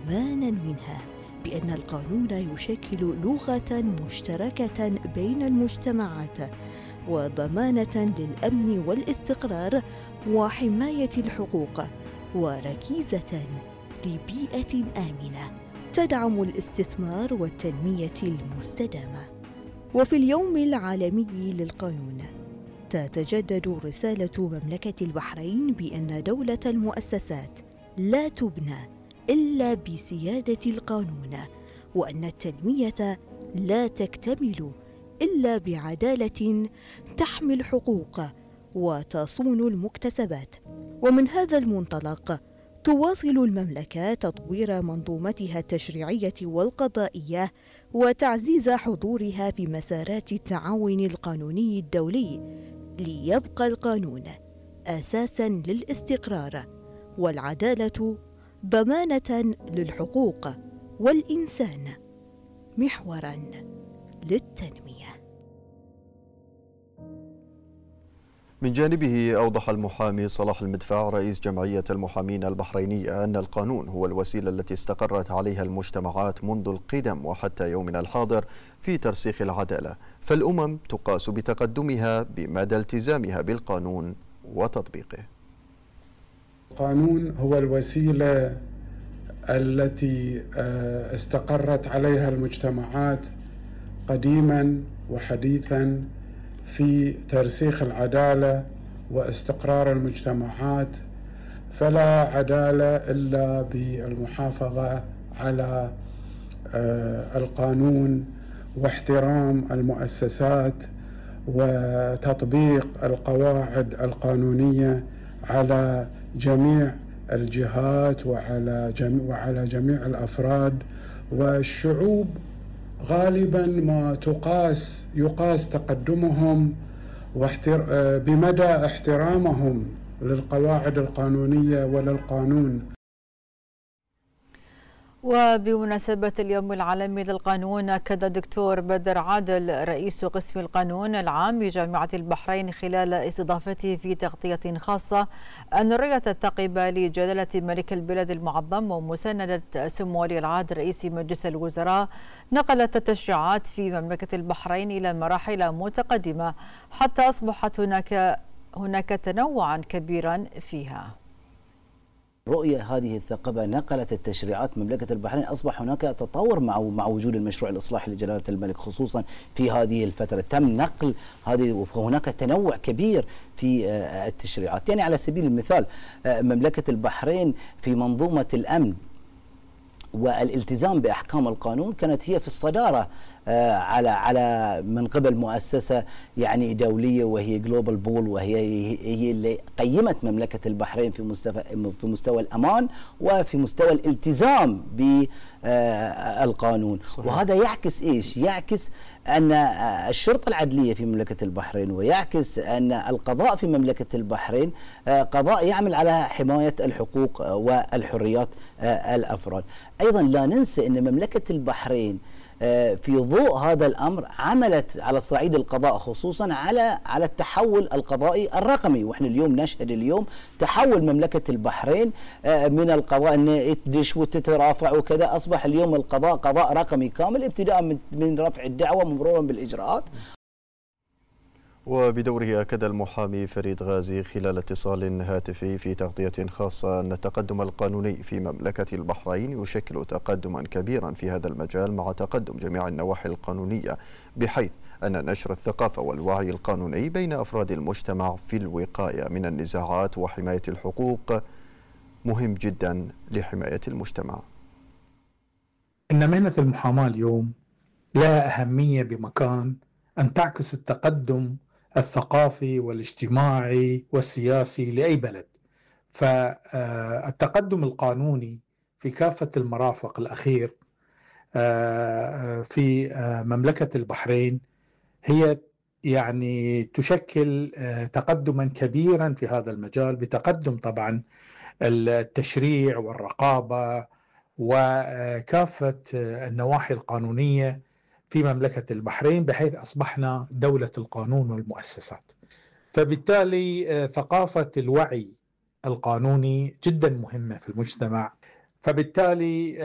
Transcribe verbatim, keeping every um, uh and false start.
إيمانا منها بأن القانون يشكل لغة مشتركة بين المجتمعات وضمانة للأمن والاستقرار وحماية الحقوق وركيزة لبيئة آمنة تدعم الاستثمار والتنمية المستدامة. وفي اليوم العالمي للقانون تتجدد رسالة مملكة البحرين بأن دولة المؤسسات لا تبنى إلا بسيادة القانون، وأن التنمية لا تكتمل إلا بعدالة تحمي الحقوق وتصون المكتسبات. ومن هذا المنطلق تواصل المملكة تطوير منظومتها التشريعية والقضائية وتعزيز حضورها في مسارات التعاون القانوني الدولي، ليبقى القانون أساساً للاستقرار والعدالة ضمانة للحقوق والإنسان محوراً للتنمية. من جانبه أوضح المحامي صلاح المدفع رئيس جمعية المحامين البحرينية أن القانون هو الوسيلة التي استقرت عليها المجتمعات منذ القدم وحتى يومنا الحاضر في ترسيخ العدالة، فالأمم تقاس بتقدمها بمدى التزامها بالقانون وتطبيقه. القانون هو الوسيلة التي استقرت عليها المجتمعات قديما وحديثا في ترسيخ العدالة واستقرار المجتمعات، فلا عدالة إلا بالمحافظة على القانون واحترام المؤسسات وتطبيق القواعد القانونية على جميع الجهات وعلى جميع وعلى جميع الأفراد والشعوب. غالبا ما تقاس يقاس تقدمهم واحتر... بمدى احترامهم للقواعد القانونية وللقانون. وبمناسبة اليوم العالمي للقانون، أكد الدكتور بدر عادل رئيس قسم القانون العام بجامعة البحرين خلال استضافته في تغطية خاصة أن الرؤية الثاقبة لجلالة ملك البلاد المعظم ومساندة سمو ولي العهد رئيس مجلس الوزراء نقلت التشريعات في مملكة البحرين إلى مراحل متقدمة حتى أصبحت هناك هناك تنوعا كبيرا فيها. رؤية هذه الثاقبة نقلت التشريعات مملكة البحرين، أصبح هناك تطور مع مع وجود المشروع الإصلاحي لجلالة الملك، خصوصا في هذه الفترة تم نقل هذه، وهناك تنوع كبير في التشريعات. يعني على سبيل المثال مملكة البحرين في منظومة الأمن والالتزام بأحكام القانون كانت هي في الصدارة على على من قبل مؤسسة يعني دولية وهي جلوبال بول، وهي هي اللي قيمت مملكة البحرين في مستوى في مستوى الأمان وفي مستوى الالتزام بالقانون. وهذا يعكس ايش؟ يعكس أن الشرطة العدلية في مملكة البحرين ويعكس أن القضاء في مملكة البحرين قضاء يعمل على حماية الحقوق والحريات الأفراد. أيضا لا ننسى أن مملكة البحرين في ضوء هذا الأمر عملت على الصعيد القضاء خصوصا على على التحول القضائي الرقمي، واحنا اليوم نشهد اليوم تحول مملكة البحرين من القضاء ان تدش وتترافع وكذا، اصبح اليوم القضاء قضاء رقمي كامل ابتداء من من رفع الدعوة مرورا بالإجراءات. وبدوره أكد المحامي فريد غازي خلال اتصال هاتفي في تغطية خاصة أن التقدم القانوني في مملكة البحرين يشكل تقدما كبيرا في هذا المجال مع تقدم جميع النواحي القانونية، بحيث أن نشر الثقافة والوعي القانوني بين أفراد المجتمع في الوقاية من النزاعات وحماية الحقوق مهم جدا لحماية المجتمع. إن مهنة المحاماة اليوم لها أهمية بمكان أن تعكس التقدم الثقافي والاجتماعي والسياسي لأي بلد. فالتقدم القانوني في كافة المرافق الأخير في مملكة البحرين هي يعني تشكل تقدما كبيرا في هذا المجال، بتقدم طبعا التشريع والرقابة وكافة النواحي القانونية في مملكة البحرين، بحيث أصبحنا دولة القانون والمؤسسات. فبالتالي ثقافة الوعي القانوني جدا مهمة في المجتمع. فبالتالي